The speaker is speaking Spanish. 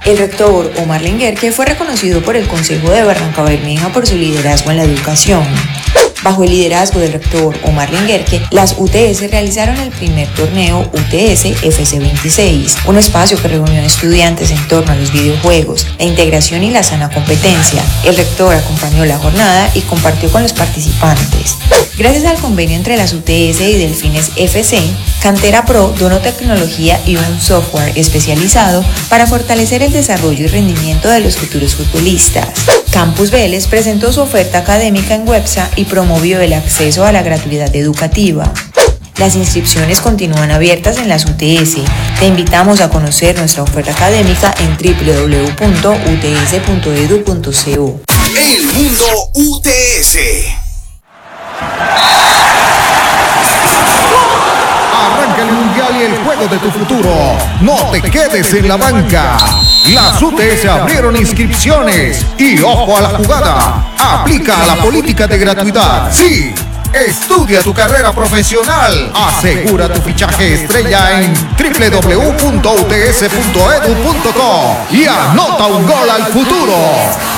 El rector Omar Lenguerque fue reconocido por el Consejo de Barrancabermeja por su liderazgo en la educación. Bajo el liderazgo del rector Omar Lenguerque, las UTS realizaron el primer torneo UTS FC26, un espacio que reunió a estudiantes en torno a los videojuegos, la integración y la sana competencia. El rector acompañó la jornada y compartió con los participantes. Gracias al convenio entre las UTS y Delfines FC, Cantera Pro donó tecnología y un software especializado para fortalecer el desarrollo y rendimiento de los futuros futbolistas. Campus Vélez presentó su oferta académica en Websa y promovió el acceso a la gratuidad educativa. Las inscripciones continúan abiertas en las UTS. Te invitamos a conocer nuestra oferta académica en www.uts.edu.co. El mundo UTS. Arranca el mundial y el juego de tu futuro. No te quedes en la banca. Las UTS abrieron inscripciones. Y ojo a la jugada. Aplica la política de gratuidad. Sí. Estudia tu carrera profesional. Asegura tu fichaje estrella en www.uts.edu.co y anota un gol al futuro.